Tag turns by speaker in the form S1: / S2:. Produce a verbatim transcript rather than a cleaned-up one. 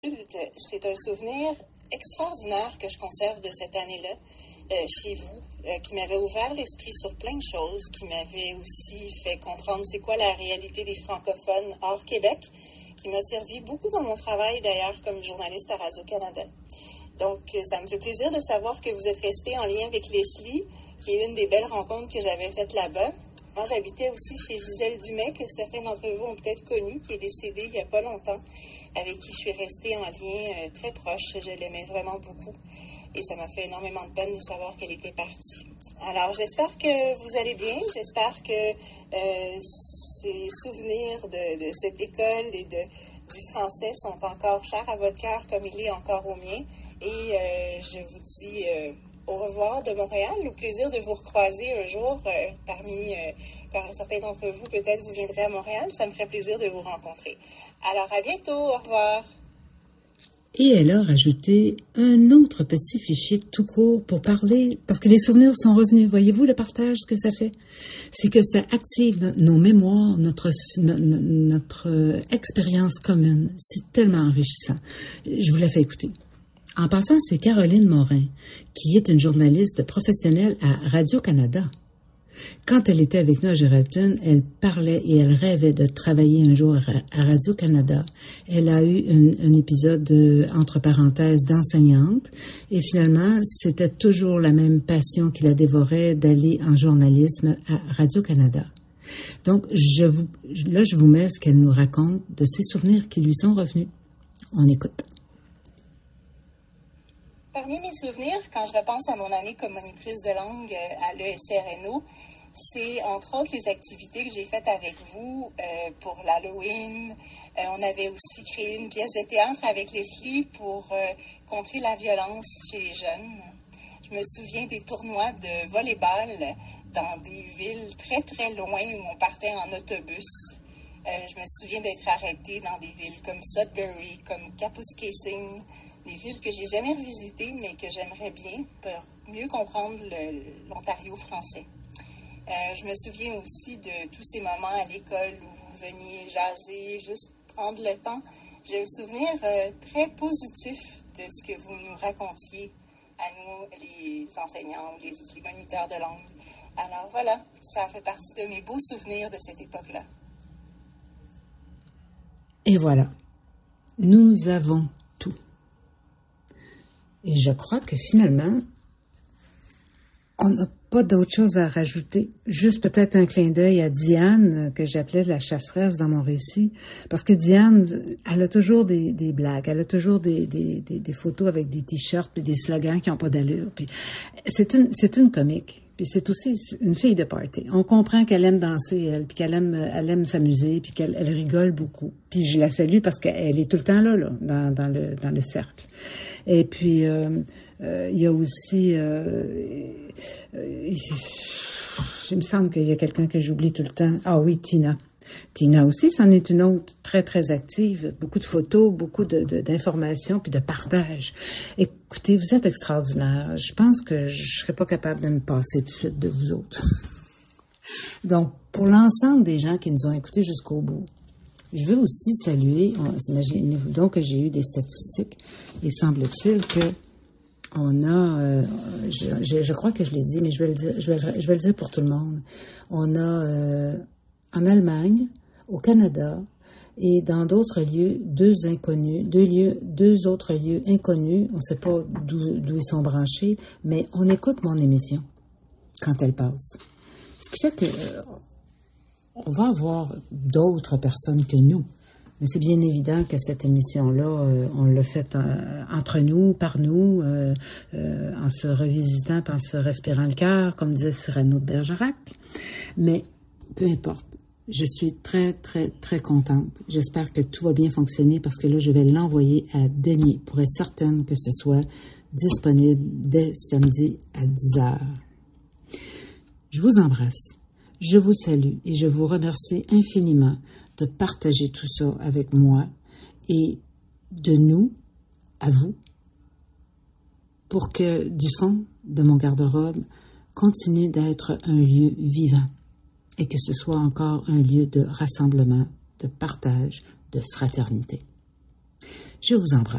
S1: C'est un souvenir extraordinaire que je conserve de cette année-là euh, chez vous, euh, qui m'avait ouvert l'esprit sur plein de choses, qui m'avait aussi fait comprendre c'est quoi la réalité des francophones hors Québec, qui m'a servi beaucoup dans mon travail d'ailleurs comme journaliste à Radio-Canada. Donc, ça me fait plaisir de savoir que vous êtes resté en lien avec Leslie, qui est une des belles rencontres que j'avais faites là-bas. Moi, j'habitais aussi chez Gisèle Dumais, que certains d'entre vous ont peut-être connue, qui est décédée il n'y a pas longtemps, avec qui je suis restée en lien euh, très proche. Je l'aimais vraiment beaucoup et ça m'a fait énormément de peine de savoir qu'elle était partie. Alors, j'espère que vous allez bien. J'espère que euh, ces souvenirs de, de cette école et de, du français sont encore chers à votre cœur comme il est encore au mien. Et euh, je vous dis euh, au revoir de Montréal. Au plaisir de vous recroiser un jour euh, parmi... Euh, par certains d'entre vous, peut-être vous viendrez à Montréal. Ça me ferait plaisir de vous rencontrer. Alors, à bientôt. Au revoir.
S2: Et elle a rajouté un autre petit fichier tout court pour parler, parce que les souvenirs sont revenus. Voyez-vous le partage, ce que ça fait? C'est que ça active nos mémoires, notre, notre expérience commune. C'est tellement enrichissant. Je vous la fais écouter. En passant, c'est Caroline Morin, qui est une journaliste professionnelle à Radio-Canada. Quand elle était avec nous à Geraldton, elle parlait et elle rêvait de travailler un jour à Radio-Canada. Elle a eu un, un épisode, de, entre parenthèses, d'enseignante. Et finalement, c'était toujours la même passion qui la dévorait d'aller en journalisme à Radio-Canada. Donc, je vous, là, je vous mets ce qu'elle nous raconte de ses souvenirs qui lui sont revenus. On écoute.
S1: Parmi mes souvenirs, quand je repense à mon année comme monitrice de langue à l'E S R N O, c'est entre autres les activités que j'ai faites avec vous euh, pour l'Halloween. Euh, on avait aussi créé une pièce de théâtre avec Leslie pour euh, contrer la violence chez les jeunes. Je me souviens des tournois de volley-ball dans des villes très très loin où on partait en autobus. Euh, je me souviens d'être arrêtée dans des villes comme Sudbury, comme Kapuskasing, des villes que j'ai jamais revisitées, mais que j'aimerais bien pour mieux comprendre le, l'Ontario français. Euh, je me souviens aussi de tous ces moments à l'école où vous veniez jaser, juste prendre le temps. J'ai un souvenir euh, très positif de ce que vous nous racontiez à nous, les enseignants, les, les moniteurs de langue. Alors voilà, ça fait partie de mes beaux souvenirs de cette époque-là.
S2: Et voilà, nous avons tout. Et je crois que finalement, on n'a pas d'autre chose à rajouter. Juste peut-être un clin d'œil à Diane, que j'appelais la chasseresse dans mon récit. Parce que Diane, elle a toujours des, des blagues, elle a toujours des, des, des, des photos avec des t-shirts puis des slogans qui n'ont pas d'allure. Puis c'est une, c'est une comique. Puis c'est aussi une fille de party. On comprend qu'elle aime danser, elle, puis qu'elle aime, elle aime s'amuser, puis qu'elle elle rigole beaucoup. Puis je la salue parce qu'elle est tout le temps là, là, dans, dans le, dans le cercle. Et puis, euh, euh, il y a aussi, euh, euh, il me semble qu'il y a quelqu'un que j'oublie tout le temps. Ah oui, Tina. Tina aussi, c'en est une autre très, très active. Beaucoup de photos, beaucoup de, de, d'informations, puis de partage. Écoutez, vous êtes extraordinaire. Je pense que je serais pas capable de me passer tout de suite de vous autres. Donc, pour l'ensemble des gens qui nous ont écoutés jusqu'au bout, je veux aussi saluer, imaginez-vous donc que j'ai eu des statistiques, et semble-t-il que on a, euh, je, je, je crois que je l'ai dit, mais je vais le dire, je vais, je vais le dire pour tout le monde. On a, euh, en Allemagne, au Canada et dans d'autres lieux, deux inconnus, deux lieux, deux autres lieux inconnus. On ne sait pas d'où, d'où ils sont branchés, mais on écoute mon émission quand elle passe. Ce qui fait que euh, on va avoir d'autres personnes que nous. Mais c'est bien évident que cette émission-là, euh, on l'a faite euh, entre nous, par nous, euh, euh, en se revisitant, en se respirant le cœur, comme disait Cyrano de Bergerac. Mais peu importe. Je suis très, très, très contente. J'espère que tout va bien fonctionner parce que là, je vais l'envoyer à Denis pour être certaine que ce soit disponible dès samedi à dix heures. Je vous embrasse. Je vous salue et je vous remercie infiniment de partager tout ça avec moi et de nous à vous pour que du fond de mon garde-robe continue d'être un lieu vivant et que ce soit encore un lieu de rassemblement, de partage, de fraternité. Je vous embrasse.